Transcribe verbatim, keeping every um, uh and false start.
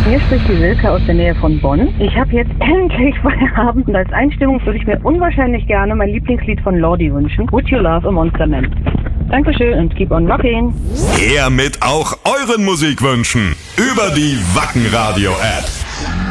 Hier spricht die Silke aus der Nähe von Bonn. Ich habe jetzt endlich Feierabend und als Einstimmung würde ich mir unwahrscheinlich gerne mein Lieblingslied von Lordi wünschen. Would You Love a Monster Man? Dankeschön und keep on rocking. Her mit auch euren Musikwünschen über die Wacken Radio App.